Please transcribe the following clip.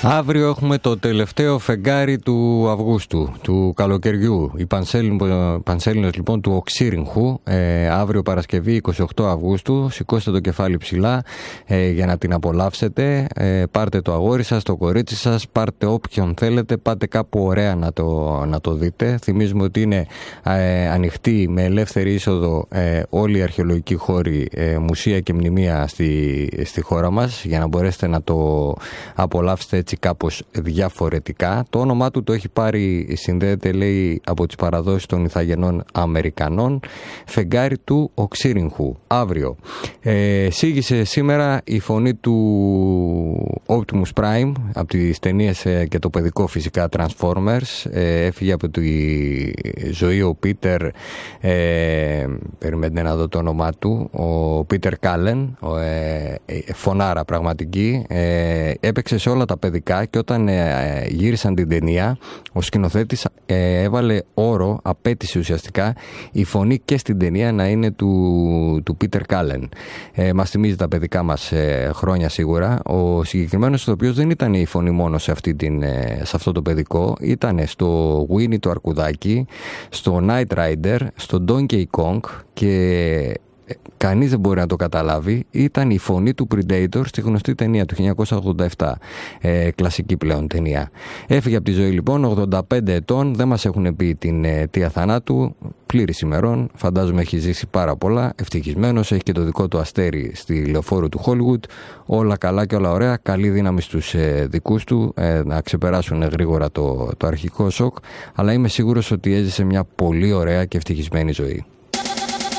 Αύριο έχουμε το τελευταίο φεγγάρι του Αυγούστου, του καλοκαιριού. Η Πανσέλινος λοιπόν του Οξύριγχου, αύριο Παρασκευή 28 Αυγούστου. Σηκώστε το κεφάλι ψηλά για να την απολαύσετε. Πάρτε το αγόρι σας, το κορίτσι σας, πάρτε όποιον θέλετε, πάτε κάπου ωραία να το δείτε. Θυμίζουμε ότι είναι ανοιχτή με ελεύθερη είσοδο όλοι οι αρχαιολογικοί χώροι, μουσεία και μνημεία στη χώρα μας, για να μπορέσετε να το απολαύσετε έτσι κάπως διαφορετικά. Το όνομά του το έχει πάρει, συνδέεται λέει από τις παραδόσεις των Ιθαγενών Αμερικανών, φεγγάρι του Οξύριγχου. Αύριο σήγησε σήμερα η φωνή του Optimus Prime από τις ταινίες και το παιδικό φυσικά Transformers. Έφυγε από τη ζωή ο Πίτερ, περιμένετε να δω το όνομά του, ο Πίτερ Κάλεν, φωνάρα πραγματική. Έπαιξε σε όλα τα παιδικά και όταν γύρισαν την ταινία, ο σκηνοθέτης έβαλε όρο, απέτησε ουσιαστικά η φωνή και στην ταινία να είναι του Πίτερ Κάλεν. Μας θυμίζει τα παιδικά μας χρόνια σίγουρα. Ο συγκεκριμένος ηθοποιός δεν ήταν η φωνή μόνο σε αυτό το παιδικό, ήταν στο Winnie το Αρκουδάκι, στο Knight Rider, στο Donkey Kong και κανείς δεν μπορεί να το καταλάβει. Ήταν η φωνή του Predator στη γνωστή ταινία του 1987, κλασική πλέον ταινία. Έφυγε από τη ζωή λοιπόν, 85 ετών, δεν μας έχουν πει την αιτία θανάτου, πλήρης ημερών, φαντάζομαι έχει ζήσει πάρα πολλά, ευτυχισμένος, έχει και το δικό του αστέρι στη λεωφόρο του Hollywood, όλα καλά και όλα ωραία, καλή δύναμη στους δικούς του να ξεπεράσουν γρήγορα το αρχικό σοκ, αλλά είμαι σίγουρος ότι έζησε μια πολύ ωραία και ευτυχισμένη ζωή.